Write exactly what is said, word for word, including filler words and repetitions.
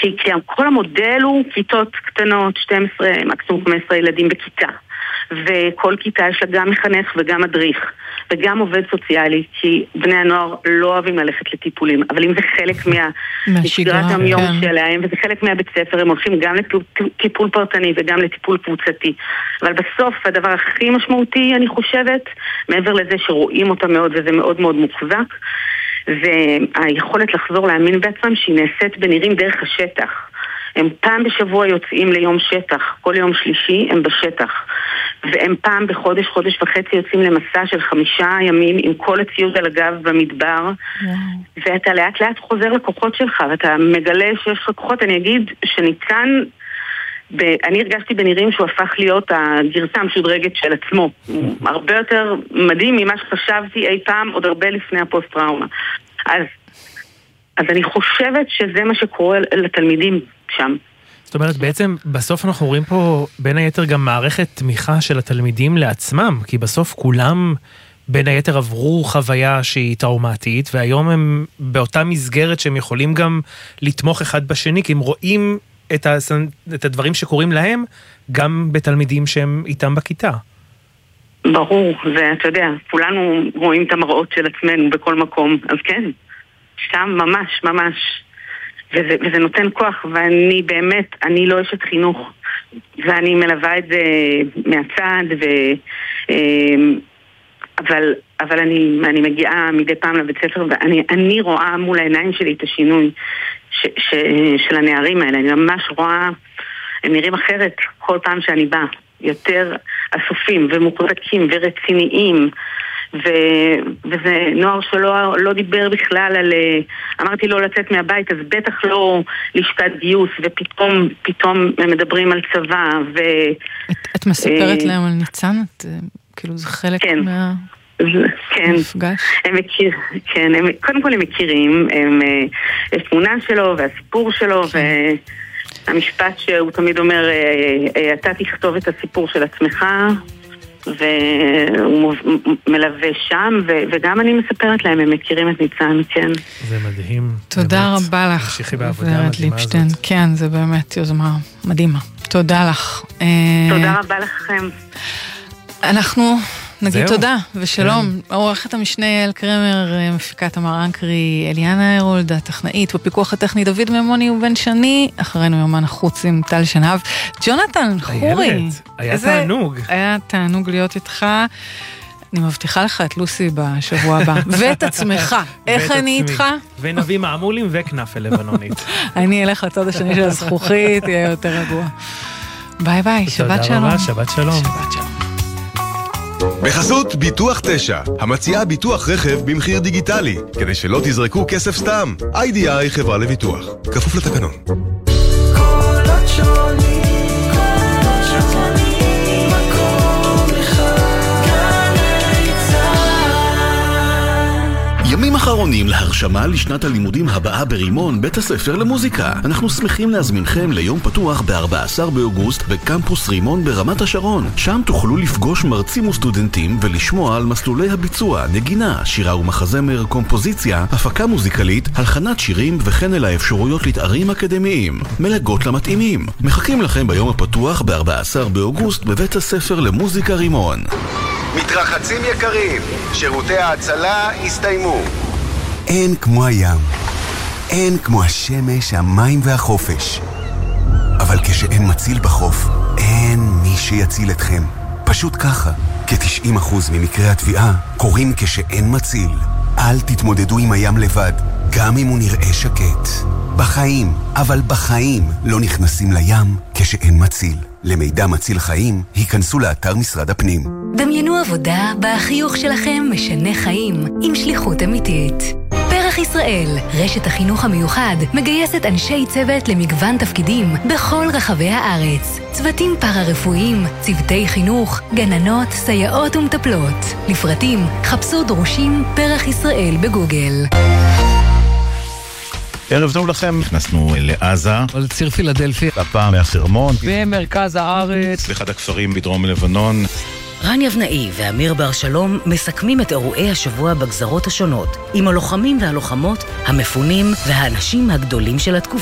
כי, כי כל המודל הוא כיתות קטנות, שתים עשרה, מקסימום חמש עשרה ילדים בכיתה. וכל כיתה יש לה גם מחנך וגם מדריך וגם עובד סוציאלי, כי בני הנוער לא אוהבים ללכת לטיפולים, אבל אם זה חלק מהשגרת היום כן. שלהם, וזה חלק מהבית ספר, הם הולכים גם לטיפול פרטני וגם לטיפול קבוצתי. אבל בסוף הדבר הכי משמעותי, אני חושבת, מעבר לזה שרואים אותה מאוד וזה מאוד מאוד מוחזק, זה היכולת לחזור להאמין בעצמם שהיא נעשית בנראים דרך השטח. הם פעם בשבוע יוצאים ליום שטח, כל יום שלישי הם בשטח, והם פעם בחודש, חודש וחצי יוצאים למסע של חמישה ימים עם כל הציוד על הגב במדבר, ואתה לאט לאט חוזר לכוחות שלך, ואתה מגלה שיש לך כוחות. אני אגיד שניצן, ב... אני הרגשתי בנירים שהוא הפך להיות הגרסה המשודרגת של עצמו, הרבה יותר מדהים ממה שחשבתי אי פעם, עוד הרבה לפני הפוסט-טראומה. אז, אז אני חושבת שזה מה שקורה לתלמידים שם. זאת אומרת, בעצם בסוף אנחנו רואים פה בין היתר גם מערכת תמיכה של התלמידים לעצמם, כי בסוף כולם בין היתר עברו חוויה שהיא טראומטית, והיום הם באותה מסגרת שהם יכולים גם לתמוך אחד בשני, כי הם רואים את, ה... את הדברים שקורים להם, גם בתלמידים שהם איתם בכיתה. ברור, ואתה יודע, כולנו רואים את המראות של עצמנו בכל מקום, אז כן, שם ממש ממש, וזה, וזה נותן כוח, ואני באמת, אני לא אשת חינוך, ואני מלווה את זה מהצד, ו, אבל, אבל אני, אני מגיעה מדי פעם לבית ספר, ואני אני רואה מול העיניים שלי את השינוי ש, ש, של הנערים האלה, אני ממש רואה, הם נראים אחרת כל פעם שאני באה, יותר אסופים ומוחזקים ורציניים, ו... וזה נוער שלא לא דיבר בכלל על, אמרתי לו לצאת מהבית, אז בטח לא לשתת גיוס, ופתאום פתאום הם מדברים על צבא. ו... את, את מספרת להם על ניצן? את, כאילו זה חלק כן. מה... כן, מפגש? הם מכיר, כן, הם, קודם כל הם מכירים, הם, יש תמונה שלו והסיפור שלו, ו... המשפט שהוא תמיד אומר, אתה תכתוב את הסיפור של עצמך, והוא מלווה שם, וגם אני מספרת להם, הם מכירים את ניצן, כן. זה מדהים. תודה רבה לך, ורד ליפשטיין. כן, זה באמת יוזמה מדהימה. תודה לך. תודה רבה לכם. אנחנו נגיד תודה ושלום. עורכת המשנה יעל קרמר, מפיקת תמר אנקרי, אליאנה הרולד, הטכנאית, בפיקוח הטכני דוד ממוני ובן שני, אחרינו יומן החוץ עם טל שנהב. ג'ונתן חורי, היה תענוג. היה תענוג להיות איתך. אני מבטיחה לך את לוסי בשבוע הבא. ואת עצמך. איך אני איתך? ונביא מעמולים וכנף לבנונית. אני אלך לצד השני של הזכוכית, יהיה יותר רגוע. ביי ביי, שבת שלום. תודה רבה, שבת שלום. שבת שלום. בחסות ביטוח תשע, המציעה ביטוח רכב במחיר דיגיטלי, כדי שלא תזרקו כסף סתם. איי די איי חברה לביטוח, כפוף לתקנון. קולות שונים, קולות שונים, מקום אחד, גלי צהל. ימים אחרונים להרשמה לשנת הלימודים הבאה ברימון, בית הספר למוזיקה. אנחנו שמחים להזמינכם ליום פתוח ב-ארבעה עשר באוגוסט בקמפוס רימון ברמת השרון. שם תוכלו לפגוש מרצים וסטודנטים ולשמוע על מסלולי הביצוע, נגינה, שירה ומחזמר, קומפוזיציה, הפקה מוזיקלית, הלחנת שירים וכן אל האפשרויות לתארים אקדמיים. מלגות למתאימים. מחכים לכם ביום הפתוח ב-ארבעה עשר באוגוסט בבית הספר למוזיקה רימון. מתרחצים יקרים, שירותי ההצלה הסתיימו. אין כמו הים, אין כמו השמש, המים והחופש. אבל כשאין מציל בחוף, אין מי שיציל אתכם. פשוט ככה, כ-תשעים אחוז ממקרי התביעה קורים כשאין מציל. אל תתמודדו עם הים לבד, גם אם הוא נראה שקט. בחיים, אבל בחיים לא נכנסים לים כשאין מציל. למידע מציל חיים, היכנסו לאתר משרד הפנים. דמיינו עבודה בה החיוך שלכם משנה חיים, עם שליחות אמיתית. פרח ישראל, רשת החינוך המיוחד, מגייסת אנשי צוות למגוון תפקידים בכל רחבי הארץ. צוותים פארה-רפואיים, צוותי חינוך, גננות, סייעות ומטפלות. לפרטים, חפשו דרושים פרח ישראל בגוגל. ערב טוב לכם, נכנסנו לעזה, לציר פילדלפי, הפעם מהחרמון, במרכז הארץ, באחד הכפרים בדרום לבנון. רן יבנאי ואמיר בר שלום מסכמים את אירועי השבוע בגזרות השונות, עם הלוחמים והלוחמות, המפונים והאנשים הגדולים של התקופה.